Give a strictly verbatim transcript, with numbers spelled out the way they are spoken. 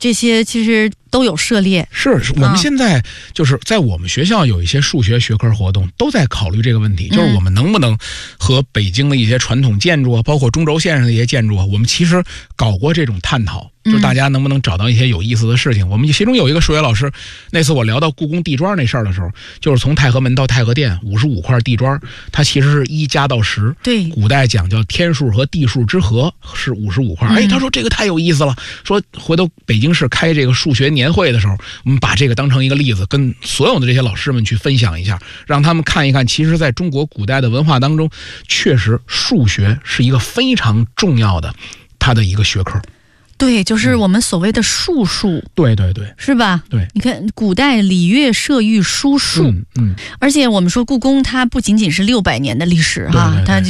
这些其实都有涉猎。 是，是我们现在就是在我们学校有一些数学学科活动，都在考虑这个问题，就是我们能不能和北京的一些传统建筑啊，包括中轴线上的一些建筑啊，我们其实搞过这种探讨。就是大家能不能找到一些有意思的事情？我们其中有一个数学老师，那次我聊到故宫地砖那事儿的时候，就是从太和门到太和殿五十五块地砖，它其实是一加到十。 对， 古代讲叫天数和地数之和是五十五块。哎，他说这个太有意思了，说回头北京市开这个数学年会的时候，我们把这个当成一个例子，跟所有的这些老师们去分享一下，让他们看一看，其实在中国古代的文化当中，确实数学是一个非常重要的它的一个学科。 对，就是我们所谓的术数、嗯， 对对对， 是吧？ 对， 你看古代礼乐射御书数， 嗯嗯， 而且我们说故宫它不仅仅是六百年的历史哈，它